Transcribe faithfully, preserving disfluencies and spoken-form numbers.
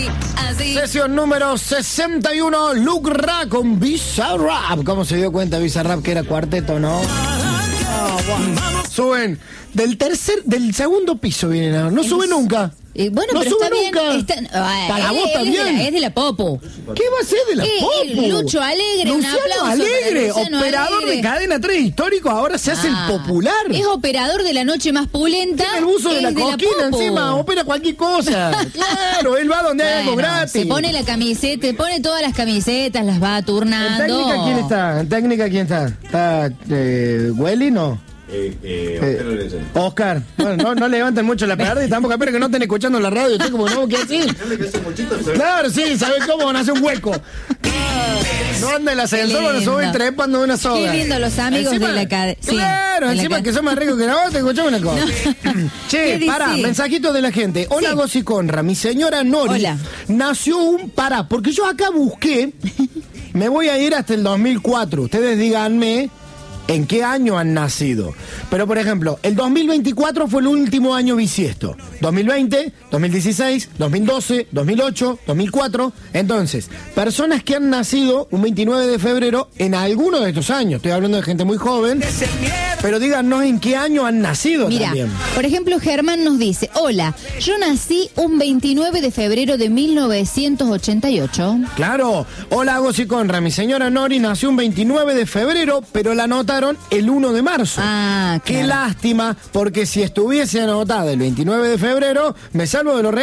así. Sesión número sesenta y uno, Luke Ra con Bizarrap. ¿Cómo se dio cuenta Bizarrap que era cuarteto, no? Oh, wow. Suben del tercer, del segundo piso vienen ahora. No sube nunca. Eh, bueno, no pero sube está nunca. bien. Está, ah, Para él, vos él está es bien. De la, es de la Popo. ¿Qué va a ser de la Eh, Popo? eh, Lucho Alegre, un Luciano aplauso Alegre, para Luciano operador Alegre. de Cadena tres histórico, ahora se hace Ah, el popular. Es operador de la noche más pulenta. Tiene el buzo de es la coquina Popo. encima, opera cualquier cosa. Claro, él va donde hay algo Bueno, gratis. se pone la camiseta, se pone todas las camisetas, las va ¿En turnando. técnica quién está? ¿En técnica quién está? ¿Está eh, Welly? No. Eh, eh, Eh, Oscar, bueno, no, no levanten mucho la perda y tampoco espero que no estén escuchando la radio. Estoy como, no, ¿qué así? Claro, sí, ¿sabes cómo? Nace un hueco. No anda el ascensor, Qué lo sube lindo. trepando de una soga. Qué lindo los amigos Encima- de la cadena. Sí, Claro, de la encima ca- que son más ricos que la otra, escuchame una cosa. Che, ¿Qué pará, dice? mensajitos de la gente. Hola, Sí. Gosi Conra, mi señora Nori Hola. nació un pará, porque yo acá busqué, me voy a ir hasta el dos mil cuatro. Ustedes díganme en qué año han nacido. Pero, por ejemplo, el dos mil veinticuatro fue el último año bisiesto. dos mil veinte, dos mil dieciséis, dos mil doce, dos mil ocho, dos mil cuatro. Entonces, personas que han nacido un veintinueve de febrero en alguno de estos años. Estoy hablando de gente muy joven. Pero díganos en qué año han nacido. Mira, también. por ejemplo, Germán nos dice, hola, yo nací un veintinueve de febrero de mil novecientos ochenta y ocho. Claro. Hola, Gosi Conra. Mi señora Nori nació un veintinueve de febrero, pero la anotaron el uno de marzo. Ah, Qué claro. lástima, porque si estuviese anotada el veintinueve de febrero, me salvo de los